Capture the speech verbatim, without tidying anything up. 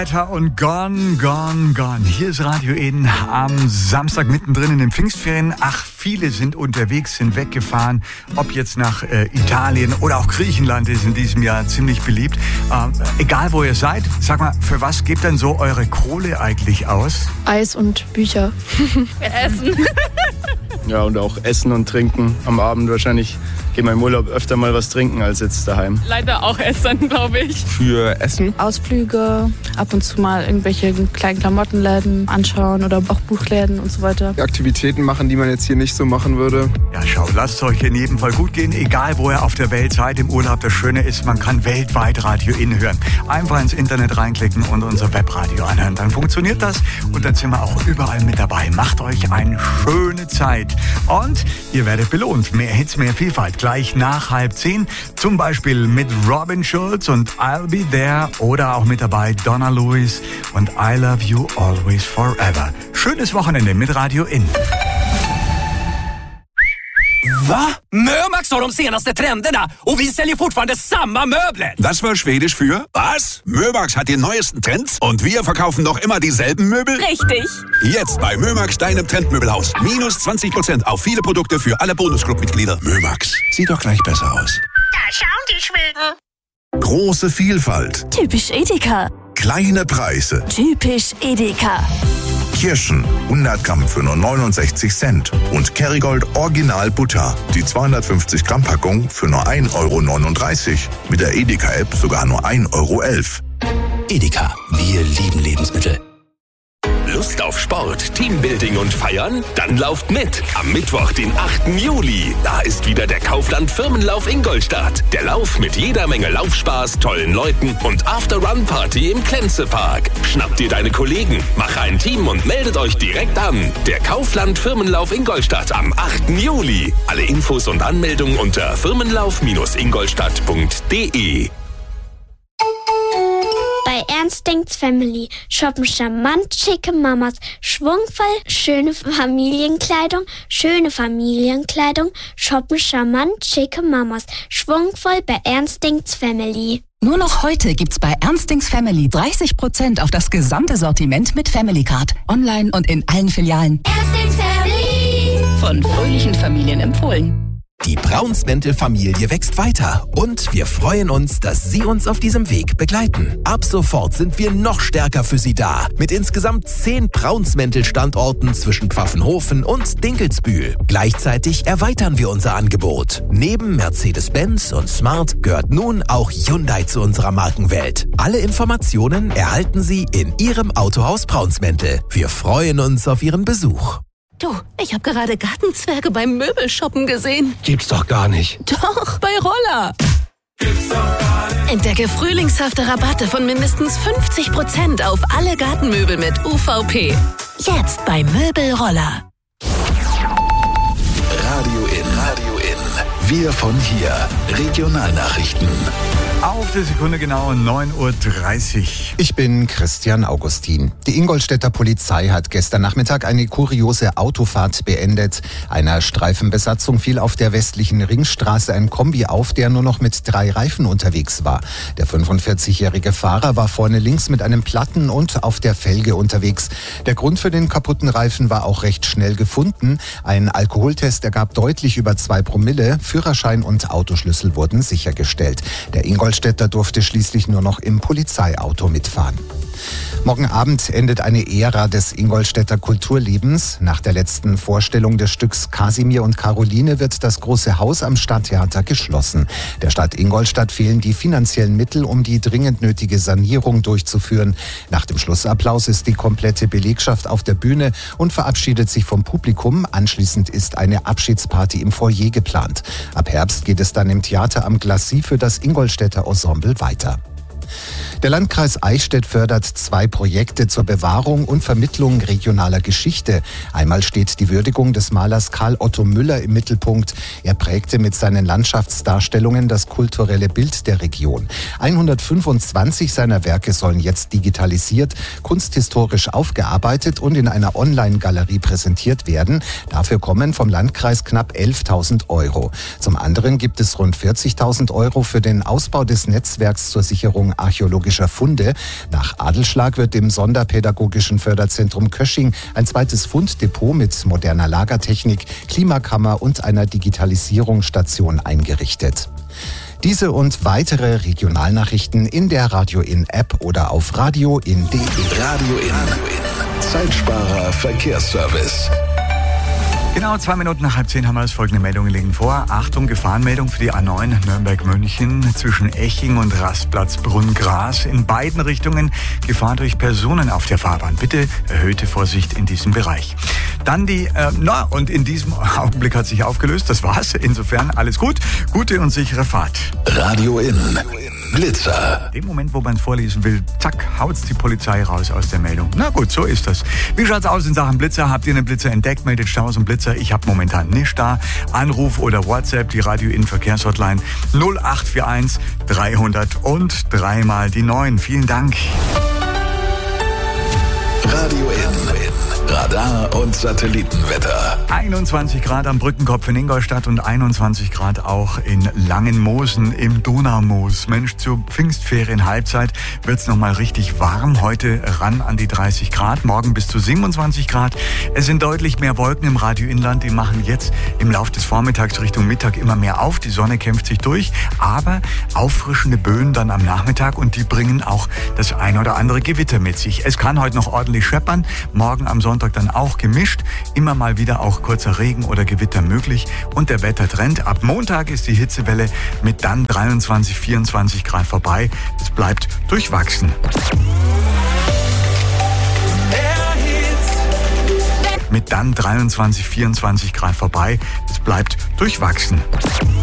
Und Gone, Gone, Gone. Hier ist Radio Eden am Samstag mittendrin in den Pfingstferien. Ach, viele sind unterwegs, sind weggefahren. Ob jetzt nach äh, Italien oder auch Griechenland ist in diesem Jahr ziemlich beliebt. Ähm, egal, wo ihr seid, sag mal, für was gebt denn so eure Kohle eigentlich aus? Eis und Bücher. Essen. Ja, und auch Essen und Trinken. Am Abend wahrscheinlich gehen wir im Urlaub öfter mal was trinken als jetzt daheim. Leider auch Essen, glaube ich. Für Essen? Ausflüge, ab und zu mal irgendwelche kleinen Klamottenläden anschauen oder auch Buchläden und so weiter. Aktivitäten machen, die man jetzt hier nicht so machen würde. Ja, schau, lasst es euch in jedem Fall gut gehen, egal wo ihr auf der Welt seid im Urlaub. Das Schöne ist, man kann weltweit Radio Eden hören. Einfach ins Internet reinklicken und unser Webradio anhören. Dann funktioniert das und dann sind wir auch überall mit dabei. Macht euch eine schöne Zeit. Und ihr werdet belohnt. Mehr Hits, mehr Vielfalt. Gleich nach halb zehn. Zum Beispiel mit Robin Schulz und I'll Be There. Oder auch mit dabei Donna Lewis und I Love You Always Forever. Schönes Wochenende mit Radio Eden. Va? Mömax har de senaste trenderna och vi säljer fortfarande samma möbler. Das war Schwedisch für was? Mömax hat die neuesten Trends und wir verkaufen noch immer dieselben Möbel? Richtig. Jetzt bei Mömax, deinem Trendmöbelhaus. Minus zwanzig Prozent auf viele Produkte für alle Bonusclub-Mitglieder. Mömax, sieht doch gleich besser aus. Da schauen die Schweden. Große Vielfalt. Typisch Edeka. Kleine Preise. Typisch Edeka. Kirschen, hundert Gramm für nur neunundsechzig Cent. Und Kerrygold Original Butter, die zweihundertfünfzig Gramm Packung für nur ein Euro neununddreißig. Mit der Edeka-App sogar nur ein Euro elf. Edeka, wir lieben Lebensmittel. Lust auf Sport, Teambuilding und Feiern? Dann lauft mit. Am Mittwoch, den achten Juli. Da ist wieder der Kaufland Firmenlauf Ingolstadt. Der Lauf mit jeder Menge Laufspaß, tollen Leuten und After-Run-Party im Klenze-Park. Schnappt dir deine Kollegen, mach ein Team und meldet euch direkt an. Der Kaufland Firmenlauf Ingolstadt am achten Juli. Alle Infos und Anmeldungen unter firmenlauf Ingolstadt punkt de. Bei Ernst denkt's Family shoppen charmant schicke Mamas, schwungvoll schöne Familienkleidung, schöne Familienkleidung, shoppen charmant schicke Mamas, schwungvoll bei Ernst denkt's Family. Nur noch heute gibt's bei Ernstings Family dreißig Prozent auf das gesamte Sortiment mit Family Card. Online und in allen Filialen. Ernstings Family. Von fröhlichen Familien empfohlen. Die Braunsmäntel-Familie wächst weiter und wir freuen uns, dass Sie uns auf diesem Weg begleiten. Ab sofort sind wir noch stärker für Sie da, mit insgesamt zehn Braunsmäntel-Standorten zwischen Pfaffenhofen und Dinkelsbühl. Gleichzeitig erweitern wir unser Angebot. Neben Mercedes-Benz und Smart gehört nun auch Hyundai zu unserer Markenwelt. Alle Informationen erhalten Sie in Ihrem Autohaus Braunsmäntel. Wir freuen uns auf Ihren Besuch. Du, ich habe gerade Gartenzwerge beim Möbelshoppen gesehen. Gibt's doch gar nicht. Doch, bei Roller. Gibt's doch gar nicht. Entdecke frühlingshafte Rabatte von mindestens fünfzig Prozent auf alle Gartenmöbel mit U V P. Jetzt bei Möbelroller. Radio Eden. Radio Eden. Wir von hier. Regionalnachrichten. Auf die Sekunde genau neun Uhr dreißig. Ich bin Christian Augustin. Die Ingolstädter Polizei hat gestern Nachmittag eine kuriose Autofahrt beendet. Einer Streifenbesatzung fiel auf der westlichen Ringstraße ein Kombi auf, der nur noch mit drei Reifen unterwegs war. Der fünfundvierzigjährige Fahrer war vorne links mit einem Platten und auf der Felge unterwegs. Der Grund für den kaputten Reifen war auch recht schnell gefunden. Ein Alkoholtest ergab deutlich über zwei Promille. Führerschein und Autoschlüssel wurden sichergestellt. Der Ingolstädter durfte schließlich nur noch im Polizeiauto mitfahren. Morgen Abend endet eine Ära des Ingolstädter Kulturlebens. Nach der letzten Vorstellung des Stücks Kasimir und Caroline wird das Große Haus am Stadttheater geschlossen. Der Stadt Ingolstadt fehlen die finanziellen Mittel, um die dringend nötige Sanierung durchzuführen. Nach dem Schlussapplaus ist die komplette Belegschaft auf der Bühne und verabschiedet sich vom Publikum. Anschließend ist eine Abschiedsparty im Foyer geplant. Ab Herbst geht es dann im Theater am Glacis für das Ingolstädter Ensemble weiter. Der Landkreis Eichstätt fördert zwei Projekte zur Bewahrung und Vermittlung regionaler Geschichte. Einmal steht die Würdigung des Malers Karl Otto Müller im Mittelpunkt. Er prägte mit seinen Landschaftsdarstellungen das kulturelle Bild der Region. hundertfünfundzwanzig seiner Werke sollen jetzt digitalisiert, kunsthistorisch aufgearbeitet und in einer Online-Galerie präsentiert werden. Dafür kommen vom Landkreis knapp elftausend Euro. Zum anderen gibt es rund vierzigtausend Euro für den Ausbau des Netzwerks zur Sicherung archäologischer archäologischer Funde. Nach Adelsschlag wird im Sonderpädagogischen Förderzentrum Kösching ein zweites Funddepot mit moderner Lagertechnik, Klimakammer und einer Digitalisierungsstation eingerichtet. Diese und weitere Regionalnachrichten in der Radio In App oder auf radioin punkt de. Radio In. Zeitsparer Verkehrsservice. Genau, zwei Minuten nach halb zehn haben wir das. Folgende Meldungen liegen vor. Achtung, Gefahrenmeldung für die A neun Nürnberg-München zwischen Eching und Rastplatz Brunn-Gras. In beiden Richtungen Gefahr durch Personen auf der Fahrbahn. Bitte erhöhte Vorsicht in diesem Bereich. Dann die, äh, na, und in diesem Augenblick hat sich aufgelöst. Das war's. Insofern alles gut. Gute und sichere Fahrt. Radio In. Blitzer. Im Moment, wo man es vorlesen will, zack, haut's die Polizei raus aus der Meldung. Na gut, so ist das. Wie schaut's aus in Sachen Blitzer? Habt ihr einen Blitzer entdeckt? Meldet Staus und Blitzer. Ich habe momentan nicht da. Anruf oder WhatsApp, die Radio In Verkehrshotline null acht vier eins dreihundert und dreimal die neun. Vielen Dank. Radio In. Radar und Satellitenwetter. einundzwanzig Grad am Brückenkopf in Ingolstadt und einundzwanzig Grad auch in Langenmosen im Donaumoos. Mensch, zur Pfingstferien-Halbzeit wird's noch mal richtig warm. Heute ran an die dreißig Grad, morgen bis zu siebenundzwanzig Grad. Es sind deutlich mehr Wolken im Radio Inland. Die machen jetzt im Laufe des Vormittags Richtung Mittag immer mehr auf. Die Sonne kämpft sich durch, aber auffrischende Böen dann am Nachmittag und die bringen auch das ein oder andere Gewitter mit sich. Es kann heute noch ordentlich scheppern, morgen am Sonntag dann auch gemischt, immer mal wieder auch kurzer Regen oder Gewitter möglich und der Wettertrend. Ab Montag ist die Hitzewelle mit dann dreiundzwanzig, vierundzwanzig Grad vorbei. Es bleibt durchwachsen. Mit dann dreiundzwanzig, vierundzwanzig Grad vorbei. Es bleibt durchwachsen.